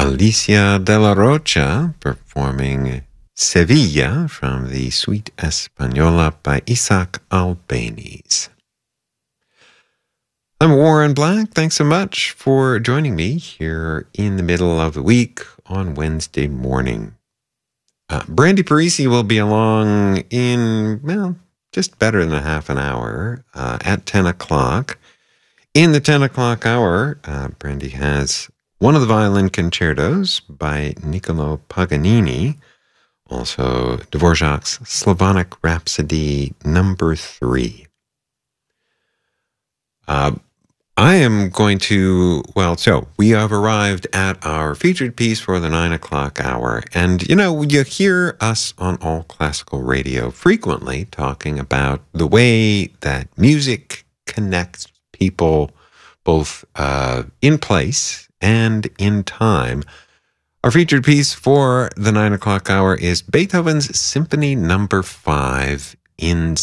Alicia de la Rocha performing Sevilla from the Suite Española by Isaac Albéniz. I'm Warren Black. Thanks so much for joining me here in the middle of the week on Wednesday morning. Brandy Parisi will be along in, well, just better than a half an hour at 10 o'clock. In the 10 o'clock hour, Brandy has one of the violin concertos by Niccolo Paganini, also Dvorak's Slavonic Rhapsody number 3. I am going to, so we have arrived at our featured piece for the 9 o'clock hour. And, you hear us on All Classical Radio frequently talking about the way that music connects people both in place and in time. Our featured piece for the 9 o'clock hour is Beethoven's Symphony number 5 in